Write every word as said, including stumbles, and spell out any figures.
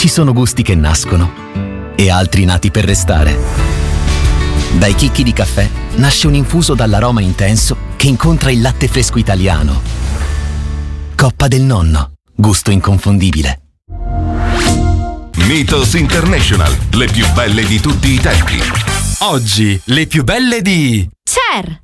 Ci sono gusti che nascono e altri nati per restare. Dai chicchi di caffè nasce un infuso dall'aroma intenso che incontra il latte fresco italiano. Coppa del Nonno, gusto inconfondibile. Mythos International, le più belle di tutti i tempi. Oggi, le più belle di Cher.